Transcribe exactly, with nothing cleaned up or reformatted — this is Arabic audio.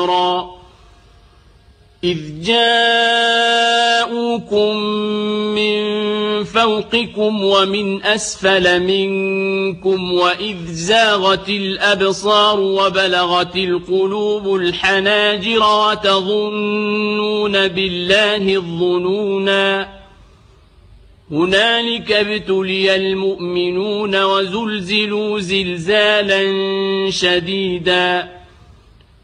إذ جاءوكم من فوقكم ومن أسفل منكم وإذ زاغت الأبصار وبلغت القلوب الحناجر وتظنون بالله الظنونا هنالك ابتلي المؤمنون وزلزلوا زلزالا شديدا